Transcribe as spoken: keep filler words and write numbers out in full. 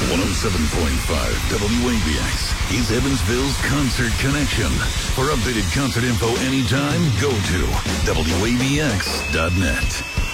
one oh seven point five W A B X is Evansville's Concert Connection. For updated concert info anytime, go to W A B X dot net.